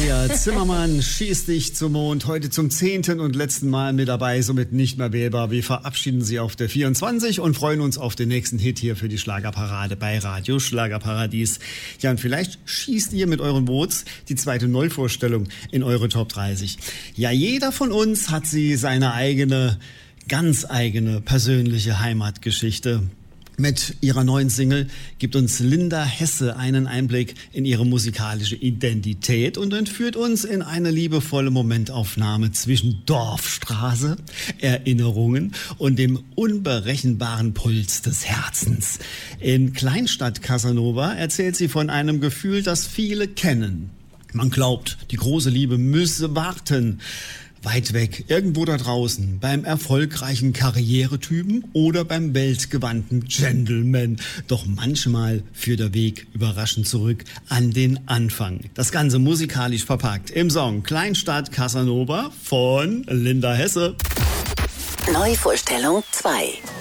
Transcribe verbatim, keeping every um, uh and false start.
Julia Zimmermann schießt dich zum Mond. Heute zum zehnten und letzten Mal mit dabei, somit nicht mehr wählbar. Wir verabschieden sie auf der vierundzwanzig und freuen uns auf den nächsten Hit hier für die Schlagerparade bei Radio Schlagerparadies. Ja, und vielleicht schießt ihr mit euren Votes die zweite Neuvorstellung in eure Top dreißig. Ja, jeder von uns hat sie seine eigene, ganz eigene persönliche Heimatgeschichte. Mit ihrer neuen Single gibt uns Linda Hesse einen Einblick in ihre musikalische Identität und entführt uns in eine liebevolle Momentaufnahme zwischen Dorfstraße, Erinnerungen und dem unberechenbaren Puls des Herzens. In Kleinstadt Casanova erzählt sie von einem Gefühl, das viele kennen. Man glaubt, die große Liebe müsse warten. Weit weg, irgendwo da draußen, beim erfolgreichen Karrieretypen oder beim weltgewandten Gentleman. Doch manchmal führt der Weg überraschend zurück an den Anfang. Das Ganze musikalisch verpackt im Song Kleinstadt Casanova von Linda Hesse. Neuvorstellung zwei.